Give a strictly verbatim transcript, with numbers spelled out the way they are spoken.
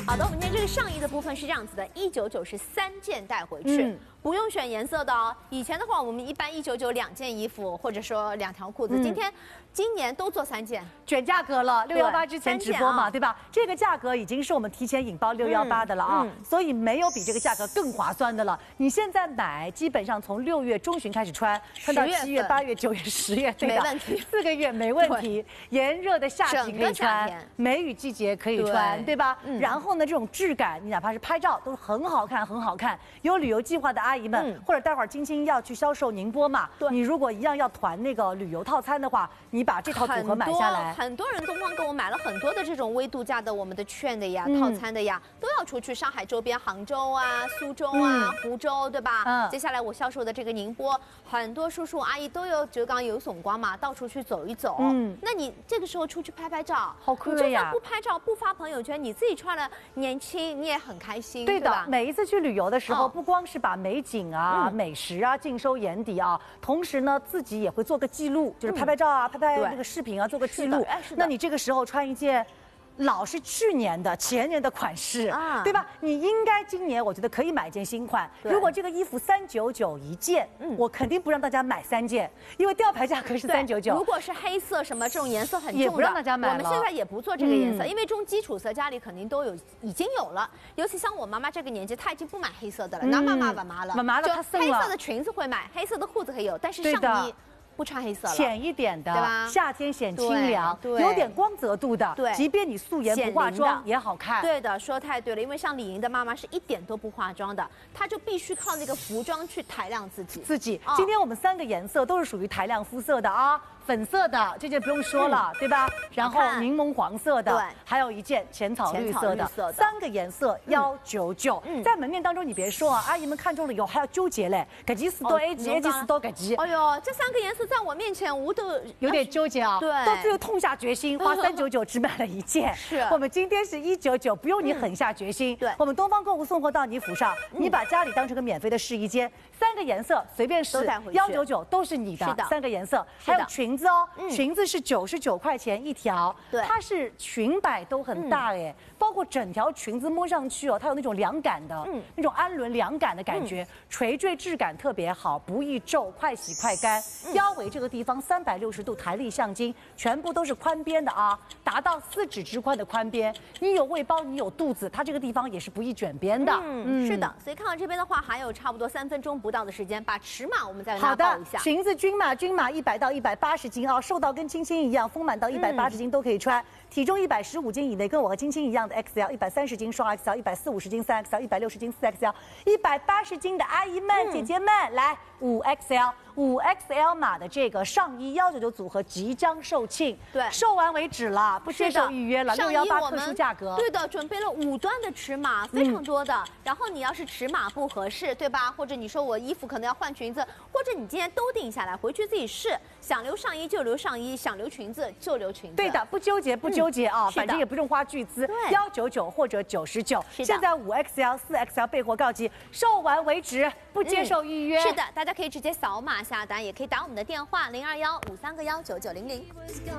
好的，我们今天这个上衣的部分是这样子的，一九九是三件带回去。嗯 不用选颜色的哦。以前的话，我们一般一九九两件衣服，或者说两条裤子。嗯、今天、今年都做三件， 卷价格了。六幺八之前直播嘛，对吧？这个价格已经是我们提前引爆六幺八的了啊，嗯嗯、所以没有比这个价格更划算的了。你现在买，基本上从六月中旬开始穿，穿到七月、八月、九月、十月，对的， 没问题， 四个月没问题。炎热的夏季可以穿，梅雨季节可以穿， 对, 对吧？嗯、然后呢，这种质感，你哪怕是拍照都很好看，很好看。有旅游计划的阿姨们，嗯、或者待会儿晶晶要去销售宁波嘛，你如果一样要团那个旅游套餐的话，你把这套组合买下来， 很多, 很多人东方跟我买了很多的这种微度假的我们的券的呀、嗯、套餐的呀，都要出去上海周边，杭州啊、苏州啊、嗯、湖州，对吧？嗯、接下来我销售的这个宁波，很多叔叔阿姨都有浙江有怂光嘛，到处去走一走。嗯，那你这个时候出去拍拍照， 好可爱呀！ 就算不拍照不发朋友圈，你自己穿了年轻，你也很开心， 对的。 对吧？ 每一次去旅游的时候，不光是把美景啊、嗯、美食啊尽收眼底啊，同时呢，自己也会做个记录，就是拍拍照啊、嗯、拍拍那个视频啊，做个记录。那你这个时候穿一件老是去年的、前年的款式，啊、对吧？你应该今年我觉得可以买一件新款。如果这个衣服三九九一件，嗯、我肯定不让大家买三件，因为吊牌价格是三九九。 如果是黑色什么这种颜色很重的， 也不让大家买了。 我们现在也不做这个颜色，嗯、因为这种基础色家里肯定都有，已经有了。尤其像我妈妈这个年纪，她已经不买黑色的了，那妈妈妈妈了， 妈妈了，她黑色的裙子会买，黑色的裤子可以有，但是上衣。不穿黑色了， 浅一点的， 对吧？ 夏天显清凉，有点光泽度的， 对， 即便你素颜不化妆也好看。 对的，说太对了，因为像李莹的妈妈是一点都不化妆的，她就必须靠那个服装去抬亮自己。 自己，哦、今天我们三个颜色都是属于抬亮肤色的啊。粉色的这件不用说了，嗯、对吧？然后柠檬黄色的， 对， 还有一件浅草绿色的， 色的三个颜色幺九九。在门面当中，你别说啊，阿姨们看中了以后还要纠结嘞，搿件四到 A 级 ，A 级四到搿级。 哎呦，这三个颜色在我面前，我都有点纠结啊。 对， 到最后痛下决心，花三九九只买了一件。 是， 我们今天是一九九，不用你狠下决心。对，我们东方购物送货到你府上，你把家里当成个免费的试衣间，三个颜色随便试，幺九九都是你的。三个颜色，还有裙子哦，裙子。 是九十九块钱一条， 对， 它是裙摆都很大哎，嗯、包括整条裙子摸上去哦，它有那种凉感的，嗯，那种氨纶凉感的感觉，嗯、垂坠质感特别好，不易皱，快洗快干。嗯、腰围这个地方三百六十度弹力橡筋，全部都是宽边的啊，达到四指之宽的宽边。你有胃包，你有肚子，它这个地方也是不易卷边的。 嗯，嗯是的。所以看到这边的话，还有差不多三分钟不到的时间，把尺码我们再给大家报一下。 裙子均码，均码一百到一百八十斤啊，瘦到跟青青一样，丰满到一百八十斤都可以穿。嗯、体重一百十五斤以内，跟我和青青一样的 X L， 一百三十斤双 X L， 一百四五十斤三 X L， 一百六十斤四 X L， 一百八十斤的阿姨们、嗯、姐姐们，来五 X L。 五 X L 码的这个上衣幺九九组合即将售罄，对，售完为止了，不接受预约了。六幺八特殊价格， 对的，准备了五端的尺码，非常多的。嗯、然后你要是尺码不合适，对吧？或者你说我衣服可能要换裙子，或者你今天都定下来，回去自己试，想留上衣就留上衣，想留裙子就留裙子。 对的，不纠结不纠结啊，嗯、反正也不用花巨资，幺九九或者九十九。现在五 X L、四 X L 备货告急，售完为止，不接受预约。 嗯、是的，大家可以直接扫码下单，也可以打我们的电话零二幺五三个幺九九零零。